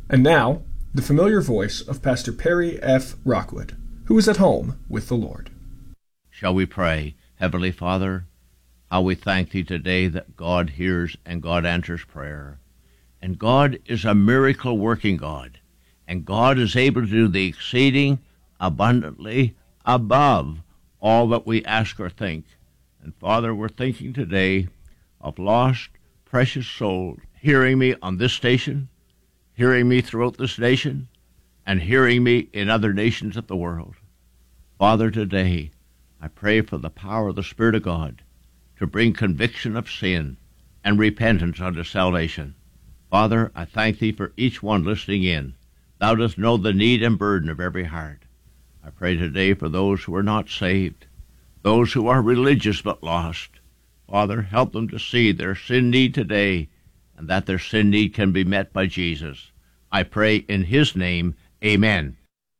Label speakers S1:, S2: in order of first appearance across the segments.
S1: And now, the familiar voice of Pastor Perry F. Rockwood, who is at home with the Lord.
S2: Shall we pray? Heavenly Father, how we thank Thee today that God hears and God answers prayer. And God is a miracle-working God. And God is able to do the exceeding abundantly above all that we ask or think. And Father, we're thinking today of lost, precious souls hearing me on this station, hearing me throughout this nation, and hearing me in other nations of the world. Father, today I pray for the power of the Spirit of God to bring conviction of sin and repentance unto salvation. Father, I thank Thee for each one listening in. Thou dost know the need and burden of every heart. I pray today for those who are not saved, those who are religious but lost. Father, help them to see their sin need today, and that their sin need can be met by Jesus. I pray in His name, amen.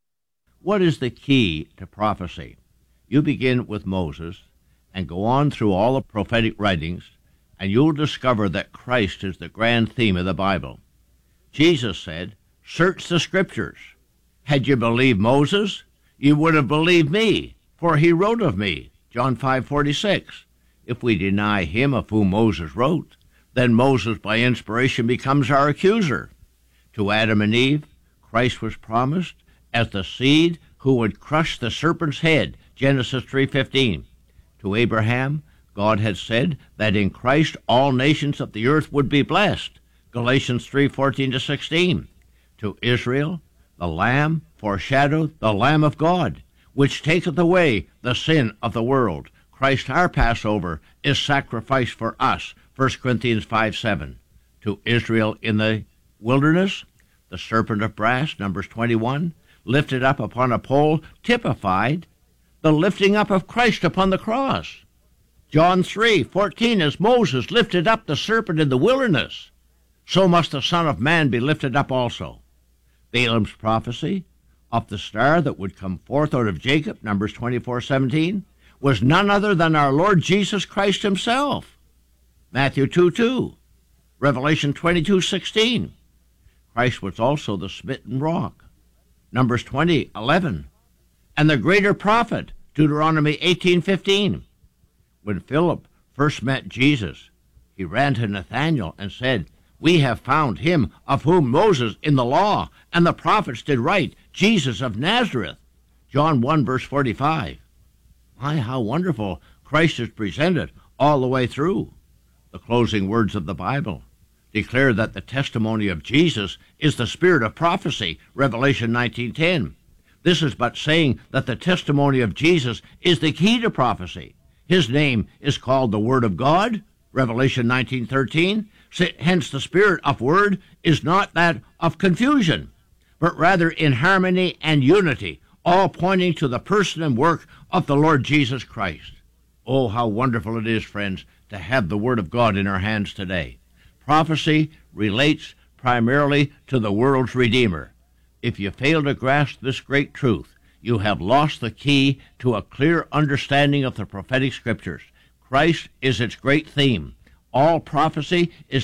S2: What is the key to prophecy? You begin with Moses and go on through all the prophetic writings, and you'll discover that Christ is the grand theme of the Bible. Jesus said, "Search the Scriptures. Had you believed Moses, you would have believed me, for he wrote of me." John 5:46. If we deny him of whom Moses wrote, then Moses by inspiration becomes our accuser. To Adam and Eve, Christ was promised as the seed who would crush the serpent's head. Genesis 3:15. To Abraham, God had said that in Christ all nations of the earth would be blessed. Galatians 3:14-16. To Israel, the Lamb foreshadowed the Lamb of God, which taketh away the sin of the world. Christ our Passover is sacrificed for us. 1 Corinthians 5:7. To Israel in the wilderness, the serpent of brass, Numbers 21, lifted up upon a pole, typified the lifting up of Christ upon the cross. John 3:14, as Moses lifted up the serpent in the wilderness, so must the Son of Man be lifted up also. Balaam's prophecy of the star that would come forth out of Jacob, Numbers 24:17, was none other than our Lord Jesus Christ himself. Matthew 2:2, Revelation 22:16. Christ was also the smitten rock, Numbers 20:11, and the greater prophet, Deuteronomy 18:15. When Philip first met Jesus, he ran to Nathanael and said, "We have found him of whom Moses in the law and the prophets did write, Jesus of Nazareth." John 1:45. My, how wonderful Christ is presented all the way through. The closing words of the Bible declare that the testimony of Jesus is the spirit of prophecy, Revelation 19:10. This is but saying that the testimony of Jesus is the key to prophecy. His name is called the Word of God, Revelation 19:13. Hence the spirit of word is not that of confusion, but rather in harmony and unity, all pointing to the person and work of the Lord Jesus Christ. Oh, how wonderful it is, friends, to have the Word of God in our hands today. Prophecy relates primarily to the world's Redeemer. If you fail to grasp this great truth, you have lost the key to a clear understanding of the prophetic Scriptures. Christ is its great theme. All prophecy is